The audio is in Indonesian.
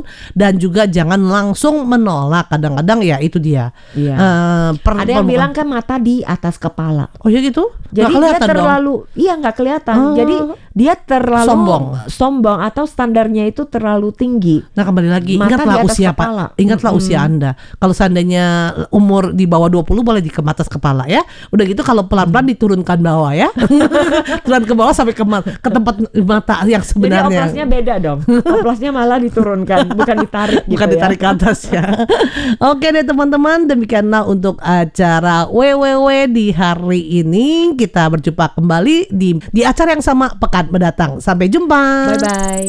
dan juga jangan langsung menolak. Kadang-kadang ya itu dia. Iya. Ada yang bilang kan mata di atas kepala. Oh ya gitu? Jadi dia terlalu, nggak kelihatan. Jadi dia terlalu sombong atau standarnya itu terlalu tinggi. Nah kembali lagi, ingatlah usia Pak. Ingatlah usia Anda. Kalau seandainya umur di bawah 20 boleh di atas kepala ya. Udah gitu kalau pelan-pelan diturunkan bawah ya. Turun ke bawah sampai ke tempat mata yang sebenarnya. Jadi oplosnya beda dong. Oplosnya malah diturunkan, bukan ditarik gitu. Bukan ditarik ke atas ya. Oke deh teman-teman, demikianlah untuk acara WWW di hari ini. Kita berjumpa kembali di acara yang sama pekan mendatang. Sampai jumpa. Bye bye.